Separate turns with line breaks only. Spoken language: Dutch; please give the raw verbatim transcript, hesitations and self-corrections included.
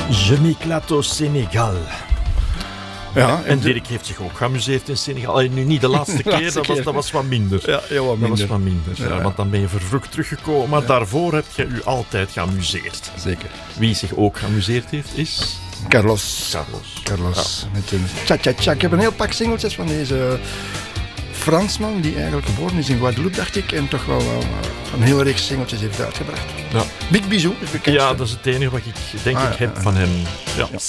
Je m'éclate au Sénégal.
Ja,
en Dirk heeft zich ook geamuseerd in Senegal. Allee, nu niet de laatste keer,
laatste
dat, was,
keer.
dat was wat minder.
Ja, heel wat
Dat
minder.
was wat minder, ja,
Ja.
want dan ben je vervroegd teruggekomen. Maar
Ja.
daarvoor heb je u altijd geamuseerd.
Zeker.
Wie zich ook geamuseerd heeft, is...
Carlos.
Carlos.
Carlos. Met een cha-cha-cha. Ik heb een heel pak singeltjes van deze Fransman, die eigenlijk geboren is in Guadeloupe, dacht ik. En toch wel uh, een hele reeks singeltjes heeft uitgebracht.
Ja.
Big Bijou is bekend.
Ja, dat is het enige wat ik denk
Ah,
ik
ja,
heb
ja.
van hem. Ja.
Ja.